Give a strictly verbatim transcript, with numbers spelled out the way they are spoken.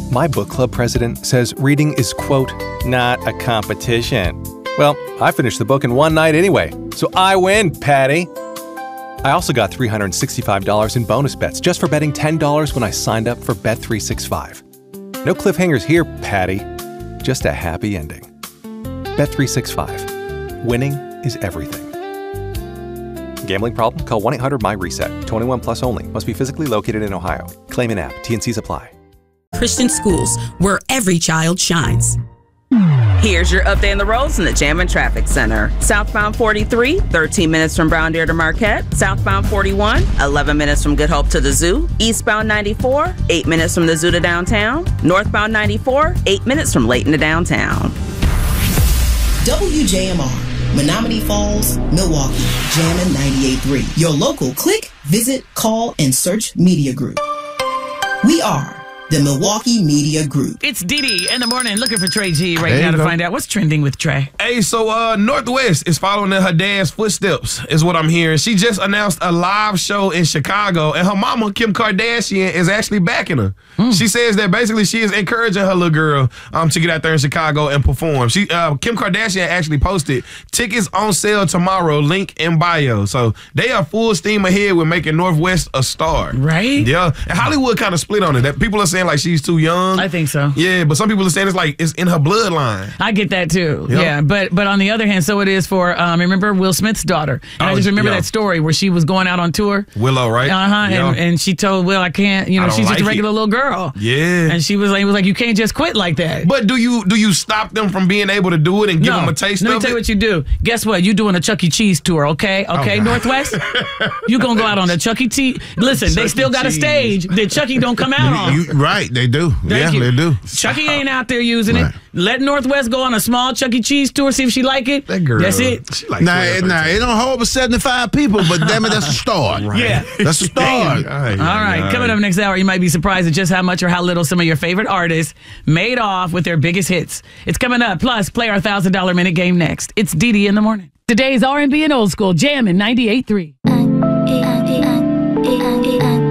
My book club president says reading is, quote, not a competition. Well, I finished the book in one night anyway, so I win, Patty. I also got three hundred sixty-five dollars in bonus bets just for betting ten dollars when I signed up for Bet three sixty-five. No cliffhangers here, Patty. Just a happy ending. Bet three sixty-five. Winning is everything. Gambling problem? Call one eight hundred my reset. twenty-one plus only. Must be physically located in Ohio. Claim in app. T and C's apply. Christian schools, where every child shines. Here's your update on the roads in the Jammin' Traffic Center. Southbound forty-three, thirteen minutes from Brown Deer to Marquette. Southbound forty-one, eleven minutes from Good Hope to the Zoo. Eastbound ninety-four, eight minutes from the Zoo to downtown. Northbound ninety-four, eight minutes from Layton to downtown. W J M R, Menominee Falls, Milwaukee, Jammin' ninety-eight point three. Your local click, visit, call, and search media group. We are the Milwaukee Media Group. It's Dee Dee in the morning looking for Trey G right There now you to go. find out what's trending with Trey. Hey, so uh, Northwest is following in her dad's footsteps, is what I'm hearing. She just announced a live show in Chicago, and her mama, Kim Kardashian, is actually backing her. Mm. She says that basically she is encouraging her little girl um, to get out there in Chicago and perform. She uh, Kim Kardashian actually posted, tickets on sale tomorrow, link in bio. So they are full steam ahead with making Northwest a star. Right? Yeah. And Hollywood kind of split on it. That people are saying like she's too young. I think so. Yeah, but some people are saying it's like it's in her bloodline. I get that too. Yep. Yeah, but but on the other hand, so it is for um, remember Will Smith's daughter. And Oh, I just remember yeah. that story where she was going out on tour. Willow, right? Uh huh. Yeah. And, and she told Will, I can't. You I know, don't she's just like a regular it. little girl. Yeah. And she was like, he was like, you can't just quit like that. But do you do you stop them from being able to do it and give no, them a taste let me of tell you it? what you do. Guess what? You doing a Chuck E. Cheese tour, okay? Okay, Oh, God. Northwest. You gonna go out on a Chuck E. Cheese? Listen, they Chuck E. still got a Cheese. stage that Chucky don't come out on. You, right, they do. Thank yeah, you. they do. Chucky ain't out there using Right. it. Let Northwest go on a small Chuck E. Cheese tour, see if she like it. That girl. That's it. She like Now, twelve, it, now, thirteen. it don't hold but seventy-five people, but damn it, that's a start. Yeah. That's a start. Aye, All aye, right, aye. coming up next hour, you might be surprised at just how much or how little some of your favorite artists made off with their biggest hits. It's coming up. Plus, play our one thousand dollars minute game next. It's Dee Dee in the morning. Today's R and B and old school, Jammin' ninety-eight point three.